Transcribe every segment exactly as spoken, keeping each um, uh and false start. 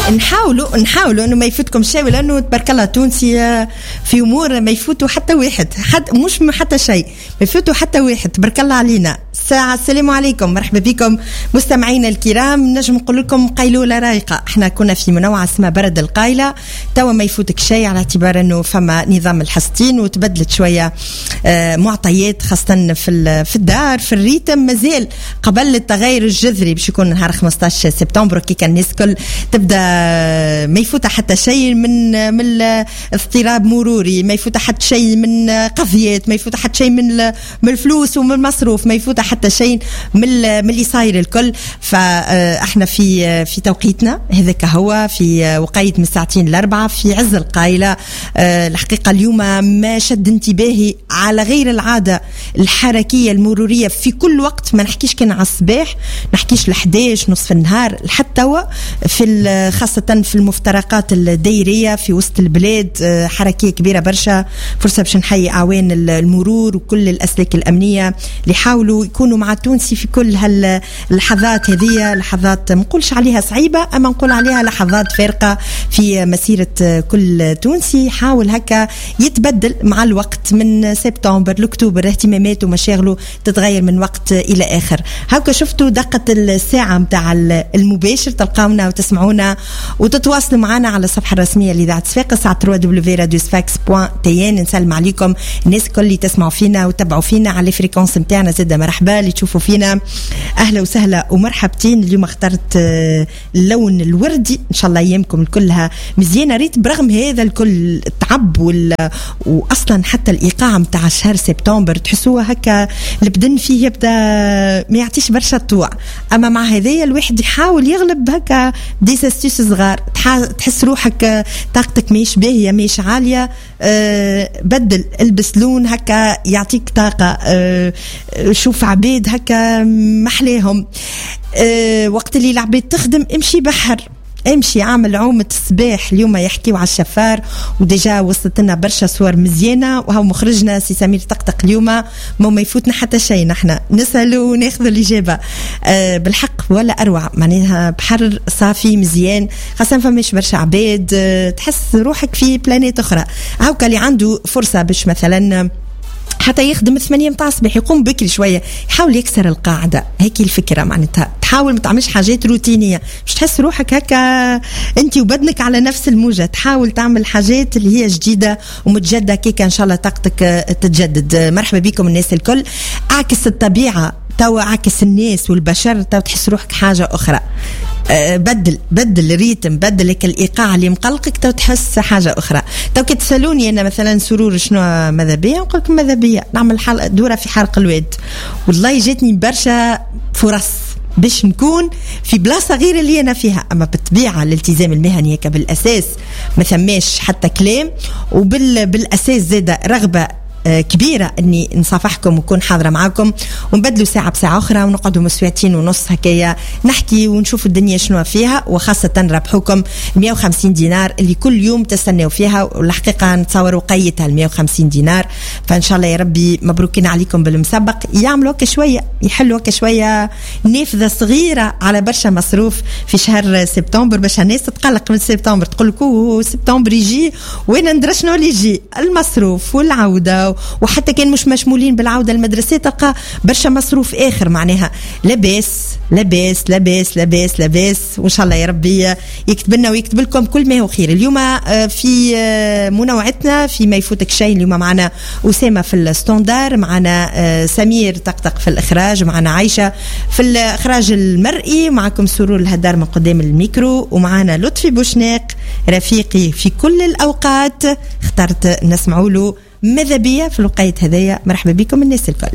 نحاولوا نحاولوا انه ما يفوتكم شيء، لانه تبارك الله تونسي في امور ما يفوتوا حتى واحد، حتى مش حتى شيء ما يفوتوا حتى واحد، تبارك الله علينا. الساعه السلام عليكم، مرحبا بكم مستمعينا الكرام. نجم نقول لكم قيلوله رايقه، احنا كنا في منوعه اسمها برد القايله، توا ما يفوتك شيء على اعتبار انه فما نظام الحصتين وتبدلت شويه آه معطيات خاصه في في الدار في الريتم، مازال قبل التغير الجذري باش يكون نهار خمسطاش سبتمبر كي كان الناس كل تبدا ما يفوت حتى شيء من من اضطراب مروري، ما يفوت حتى شيء من قضيات، ما يفوت حتى شيء من من الفلوس ومن المصروف، ما يفوت حتى شيء من من اللي صاير الكل. فاحنا في في توقيتنا هذاك هو في وقايت من ساعتين لاربعه في عز القايله. الحقيقه اليوم ما شد انتباهي على غير العاده الحركيه المروريه في كل وقت، ما نحكيش كان على الصباح، نحكيش لحداش نصف النهار لحتى في خاصه في المفترقات الدائريه في وسط البلاد حركيه كبيره برشا. فرصه باش نحيي اعوان المرور وكل الاسلاك الامنيه اللي يحاولوا يكونوا مع التونسي في كل هاللحظات هذه، لحظات ما نقولش عليها صعيبه اما نقول عليها لحظات فارقه في مسيره كل تونسي، يحاول هكا يتبدل مع الوقت من سبتمبر لاكتوبر، اهتماماته ومشاغله تتغير من وقت الى اخر. هكا شفتوا دقه الساعه متاع المباشر، تلقاونا وتسمعونا وتتواصلوا معنا على الصفحه الرسميه لإذاعة صفاقس على دبليو دبليو دبليو دوت راديو صفاقس دوت تي ان. نسلم عليكم الناس الكل اللي تسمعوا فينا وتتبعوا فينا على الفريكونس نتاعنا، زاده مرحبا اللي تشوفوا فينا، اهلا وسهلا ومرحبتين. اليوم اخترت اللون الوردي، ان شاء الله ايامكم كلها مزيانه. ريت برغم هذا الكل التعب وال... واصلا حتى الايقاع نتاع شهر سبتمبر تحسوها هكا البدن فيه يبدا ما يعطيش برشا طوع، اما مع هذايا الواحد يحاول يغلب هكا ديساستيس صغار، تحس روحك طاقتك ماهيش باهيه ماهيش عاليه، أه بدل البس لون هكا يعطيك طاقه، أه شوف عبيد هكا محلاهم، أه وقت اللي العبيد تخدم امشي بحر، امشي عامل عومة الصباح. اليوم يحكيوا على الشفار وديجا وصلت لنا برشا صور مزيانة، وهو مخرجنا سي سمير طقطق اليوم ما ما يفوتنا حتى شيء، نحن نسأله وناخذ الإجابة أه بالحق ولا أروع، معناها بحر صافي مزيان، خاصة فماش برشا عباد، أه تحس روحك في بلانيت أخرى. هاوكا اللي عنده فرصة باش مثلا حتى يخدم ثمانية متاع الصباح يقوم بكري شويه، يحاول يكسر القاعده، هيك الفكره معناتها، تحاول ما تعملش حاجات روتينيه مش تحس روحك هكا انت وبدنك على نفس الموجه، تحاول تعمل حاجات اللي هي جديده ومتجدده كيك ان شاء الله طاقتك تتجدد. مرحبا بكم الناس الكل. اعكس الطبيعه توا، عكس الناس والبشر، توا تحس روحك حاجه اخرى، أه بدل بدل الريتم، بدل لك الايقاع اللي مقلقك، تو تحس حاجه اخرى. تو كي تسالوني انا مثلا سرور شنو ماذا بيا، نقول لكم ماذا بيا نعمل حلقه دوره في حرق الواد، والله جاتني برشا فرص باش نكون في بلاصه غير اللي انا فيها، اما بالطبيعه الالتزام المهني هيك بالاساس ما ثماش حتى كلام، وبال بالاساس زاده رغبه كبيرة اني نصافحكم ونكون حاضرة معاكم ونبدلوا ساعة بساعة اخرى ونقعدوا مسويتين ونص هكايا نحكي ونشوف الدنيا شنو فيها، وخاصة ربحوكم مية وخمسين دينار اللي كل يوم تستنوا فيها، والحقيقة نتصور وقيتها ال مية وخمسين دينار، فان شاء الله يا ربي مبروكين عليكم بالمسبق، يعملوا هكا شوية يحلوا هكا شوية نافذة صغيرة على برشا مصروف في شهر سبتمبر، باش الناس تتقلق من سبتمبر تقول لكم سبتمبر يجي وين ندرى شنو اللي يجي، المصروف والعودة، وحتى كان مش مشمولين بالعودة المدرسية تلقى برشا مصروف آخر، معناها لباس لباس لباس لباس لباس، وإن شاء الله يا ربي يكتب لنا ويكتب لكم كل ما هو خير. اليوم في منوعتنا في ما يفوتك شيء، اليوم معنا أسامة في الستوندار، معنا سمير طقطق في الإخراج، معنا عايشة في الإخراج المرئي، معكم سرور الهدار من قدام الميكرو، ومعنا لطفي بوشناق رفيقي في كل الأوقات، اخترت نسمعوا له ماذا بيا في الوقايت هذايا. مرحبا بكم الناس الكل.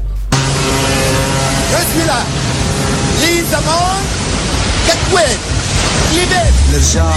بسم الله لي زمان كتوين لباس نرجع